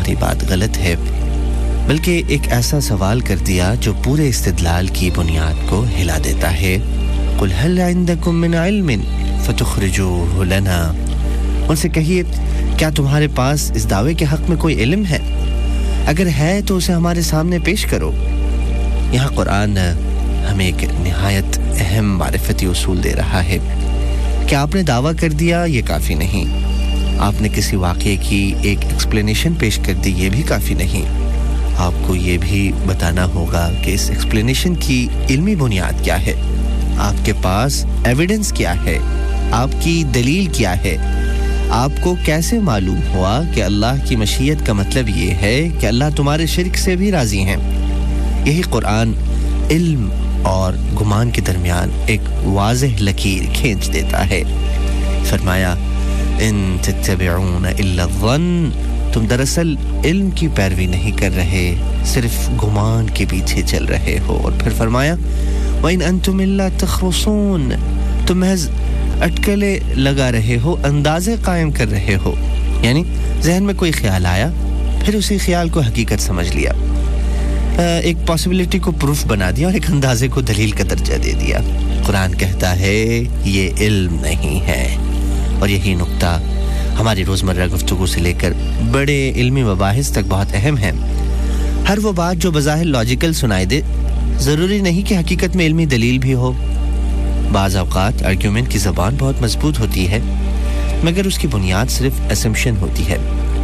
تمہاری بات غلط ہے، بلکہ ایک ایسا سوال کر دیا جو پورے استدلال کی بنیاد کو ہلا دیتا ہے۔ قُلْ هَلْ عِنْدَكُم مِّنْ عِلْمٍ فَتُخْرِجُوهُ لَنَا، ان سے کہیے کیا تمہارے پاس اس دعوے کے حق میں کوئی علم ہے؟ اگر ہے تو اسے ہمارے سامنے پیش کرو۔ یہاں قرآن ہمیں ایک نہایت اہم معرفتی اصول دے رہا ہے کہ آپ نے دعویٰ کر دیا یہ کافی نہیں، آپ نے کسی واقعے کی ایک ایکسپلینیشن پیش کر دی یہ بھی کافی نہیں، آپ کو یہ بھی بتانا ہوگا کہ اس ایکسپلینیشن کی علمی بنیاد کیا ہے، آپ کے پاس ایویڈنس کیا ہے، آپ کی دلیل کیا ہے، آپ کو کیسے معلوم ہوا کہ اللہ کی مشیت کا مطلب یہ ہے کہ اللہ تمہارے شرک سے بھی راضی ہیں۔ یہی قرآن علم اور گمان کے درمیان ایک واضح لکیر کھینچ دیتا ہے۔ فرمایا ان تتبعون الا الظن، تم دراصل علم کی پیروی نہیں کر رہے، صرف گمان کے پیچھے چل رہے ہو۔ اور پھر فرمایا وَإِنْ أَنْتُمْ إِلَّا تَخْرُصُونَ، تم محض اٹکلے لگا رہے ہو، اندازے قائم کر رہے ہو، یعنی ذہن میں کوئی خیال آیا پھر اسی خیال کو حقیقت سمجھ لیا، ایک پاسبلٹی کو پروف بنا دیا اور ایک اندازے کو دلیل کا درجہ دے دیا۔ قرآن کہتا ہے یہ علم نہیں ہے، اور یہی نقطہ ہماری روزمرہ گفتگو سے لے کر بڑے علمی مباحث تک بہت اہم ہے۔ ہر وہ بات جو بظاہر لاجیکل سنائی دے ضروری نہیں کہ حقیقت میں علمی دلیل بھی ہو۔ بعض اوقات آرگیومنٹ کی زبان بہت مضبوط ہوتی ہے مگر اس کی بنیاد صرف اسمپشن ہوتی ہے۔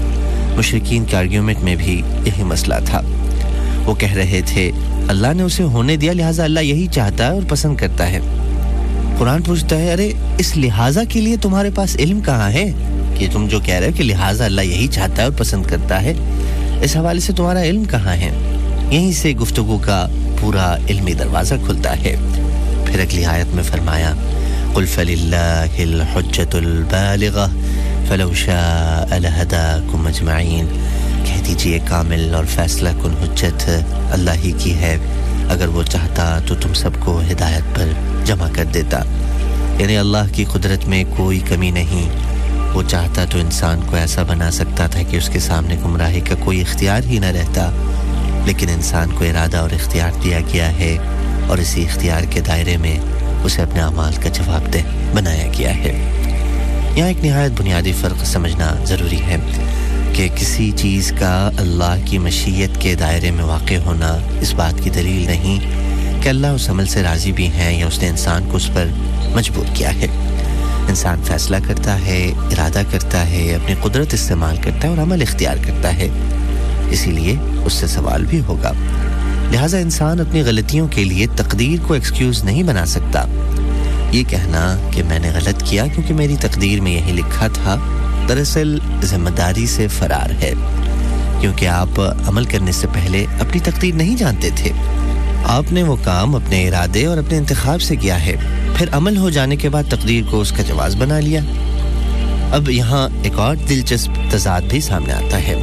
مشرکین کے آرگیومنٹ میں بھی یہی مسئلہ تھا، وہ کہہ رہے تھے اللہ نے اسے ہونے دیا لہٰذا اللہ یہی چاہتا ہے اور پسند کرتا ہے۔ قرآن پوچھتا ہے ارے اس لہٰذا کے لیے تمہارے پاس علم کہاں ہے کہ تم جو کہہ رہے ہو کہ لہٰذا اللہ یہی چاہتا ہے اور پسند کرتا ہے، اس حوالے سے تمہارا علم کہاں ہے؟ یہیں سے گفتگو کا پورا علمی دروازہ کھلتا ہے۔ پھر اگلی آیت میں فرمایا قُلْ فَلِلَّهِ الْحُجَّةُ الْبَالِغَةُ فَلَوْ شَاءَ لَهَدَاكُمْ أَجْمَعِينَ، کہہ دیجئے کامل اور فیصلہ کن حجت اللہ ہی کی ہے، اگر وہ چاہتا تو تم سب کو ہدایت پر جمع کر دیتا۔ یعنی اللہ کی قدرت میں کوئی کمی نہیں، وہ چاہتا تو انسان کو ایسا بنا سکتا تھا کہ اس کے سامنے گمراہی کا کوئی اختیار ہی نہ رہتا، لیکن انسان کو ارادہ اور اختیار دیا گیا ہے اور اسی اختیار کے دائرے میں اسے اپنے اعمال کا جواب دہ بنایا گیا ہے۔ یہاں ایک نہایت بنیادی فرق سمجھنا ضروری ہے کہ کسی چیز کا اللہ کی مشیت کے دائرے میں واقع ہونا اس بات کی دلیل نہیں کہ اللہ اس عمل سے راضی بھی ہیں یا اس نے انسان کو اس پر مجبور کیا ہے۔ انسان فیصلہ کرتا ہے، ارادہ کرتا ہے، اپنی قدرت استعمال کرتا ہے اور عمل اختیار کرتا ہے، اسی لیے اس سے سوال بھی ہوگا۔ لہٰذا انسان اپنی غلطیوں کے لیے تقدیر کو ایکسکیوز نہیں بنا سکتا۔ یہ کہنا کہ میں نے غلط کیا کیونکہ میری تقدیر میں یہی لکھا تھا، دراصل ذمہ داری سے فرار ہے، کیونکہ آپ عمل کرنے سے پہلے اپنی تقدیر نہیں جانتے تھے۔ آپ نے وہ کام اپنے ارادے اور اپنے انتخاب سے کیا ہے، پھر عمل ہو جانے کے بعد تقدیر کو اس کا جواز بنا لیا۔ اب یہاں ایک اور دلچسپ تضاد بھی سامنے آتا ہے۔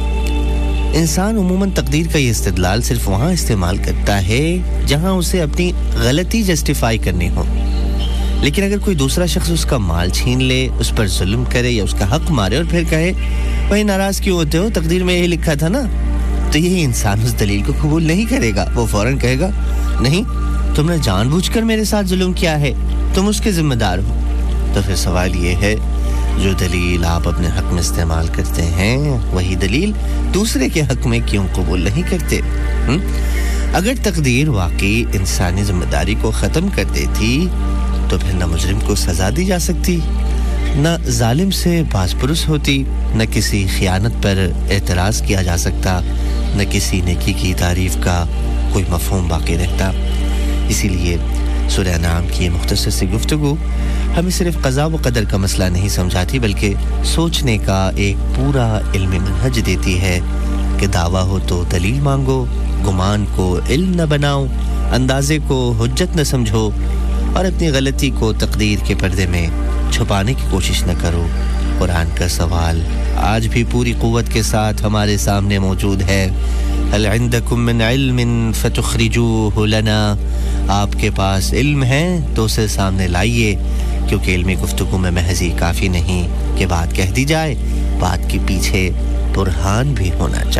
انسان عموماً تقدیر کا یہ استدلال صرف وہاں استعمال کرتا ہے جہاں اسے اپنی غلطی جسٹیفائی کرنی ہو، لیکن اگر کوئی دوسرا شخص اس کا مال چھین لے، اس پر ظلم کرے یا اس کا حق مارے اور پھر کہے بھائی ناراض کیوں ہوتے ہو، تقدیر میں یہی لکھا تھا نا، تو یہی انسان اس دلیل کو قبول نہیں کرے گا، وہ فوراً کہے گا نہیں، تم نے جان بوجھ کر میرے ساتھ ظلم کیا ہے، تم اس کے ذمہ دار ہو۔ تو پھر سوال یہ ہے جو دلیل آپ اپنے حق میں استعمال کرتے ہیں وہی دلیل دوسرے کے حق میں کیوں قبول نہیں کرتے؟ اگر تقدیر واقعی انسانی ذمہ داری کو ختم کر دیتی تو پھر نہ مجرم کو سزا دی جا سکتی، نہ ظالم سے باز پرس ہوتی، نہ کسی خیانت پر اعتراض کیا جا سکتا، نہ کسی نیکی کی تعریف کا کوئی مفہوم باقی رہتا۔ اسی لیے سورہ انعام کی یہ مختصر سی گفتگو ہمیں صرف قضاء و قدر کا مسئلہ نہیں سمجھاتی بلکہ سوچنے کا ایک پورا علمی منہج دیتی ہے کہ دعویٰ ہو تو دلیل مانگو، گمان کو علم نہ بناؤ، اندازے کو حجت نہ سمجھو اور اپنی غلطی کو تقدیر کے پردے میں چھپانے کی کوشش نہ کرو۔ قرآن کا سوال آج بھی پوری قوت کے ساتھ ہمارے سامنے موجود ہے، هل عندكم من علم فتخرجوه لنا، آپ کے پاس علم ہے تو اسے سامنے لائیے، کیونکہ علمی گفتگو میں محض ہی کافی نہیں کہ بات کہہ دی جائے، بات کے پیچھے برہان بھی ہونا چاہیے۔